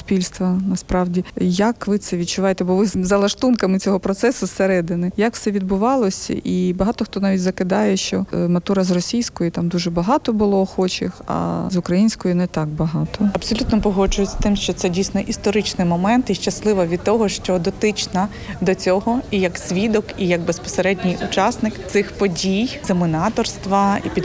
суспільства, насправді. Як ви це відчуваєте? Бо ви за лаштунками цього процесу зсередини. Як все відбувалося? І багато хто навіть закидає, що матура з російської там дуже багато було охочих, а з української не так багато. Абсолютно погоджуюсь з тим, що це дійсно історичний момент і щаслива від того, що дотична до цього і як свідок, і як безпосередній учасник цих подій, екзаменаторства і